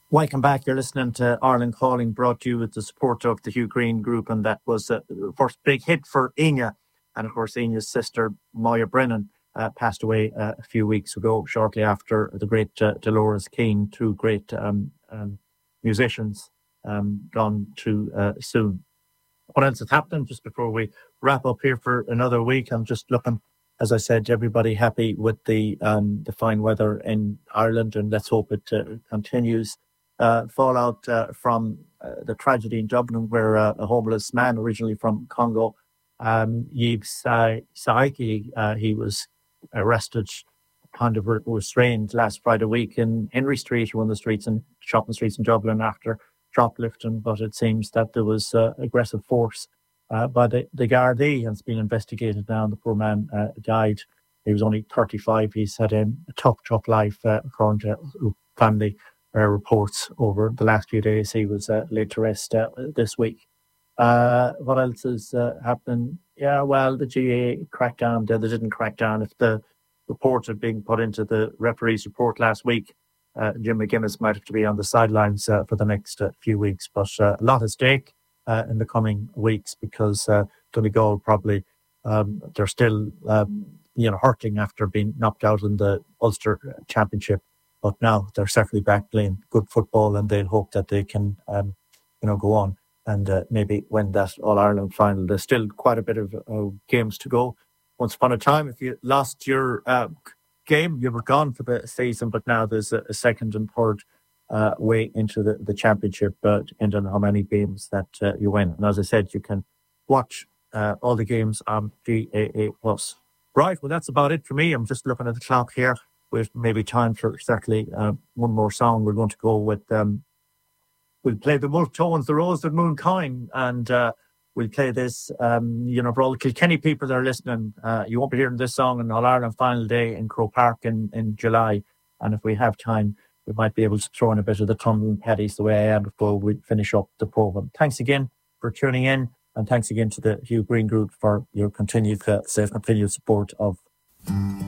Welcome back. You're listening to Ireland Calling, brought to you with the support of the Hugh Green Group, and that was the first big hit for Enya. And of course, Enya's sister, Moya Brennan, passed away a few weeks ago, shortly after the great Dolores Keane, two great musicians gone too soon. What else is happening just before we wrap up here for another week? I'm just looking, as I said, everybody happy with the fine weather in Ireland, and let's hope it continues. Fallout from the tragedy in Dublin, where a homeless man originally from Congo, Yves Saiki, he was arrested, kind of restrained last Friday week in Henry Street, one of the streets and shopping streets in Dublin, after shoplifting. But it seems that there was aggressive force by the Gardaí, and it's been investigated now. And the poor man died. He was only 35. He's had a tough life, according to family reports over the last few days. He was laid to rest this week. What else is happening? Yeah, well, the GAA cracked down. They didn't crack down. If the reports had been put into the referee's report last week, Jim McGuinness might have to be on the sidelines for the next few weeks. But a lot at stake in the coming weeks, because Donegal probably, they're still hurting after being knocked out in the Ulster Championship. But now they're certainly back playing good football, and they'll hope that they can, go on and maybe win that All-Ireland final. There's still quite a bit of games to go. Once upon a time, if you lost your game, you were gone for the season. But now there's a second and third way into the championship, depending on how many games that you win. And as I said, you can watch all the games on GAA+. Right, well, that's about it for me. I'm just looking at the clock here. With maybe time for certainly one more song. We're going to go with, we'll play the Wolf Tones, The Rose of Mooncoin, and we'll play this, for all the Kilkenny people that are listening. You won't be hearing this song on All-Ireland final day in Croke Park in July, and if we have time, we might be able to throw in a bit of the Tumbling Paddies the way I am before we finish up the programme. Thanks again for tuning in, and thanks again to the Hugh Green Group for your continued support of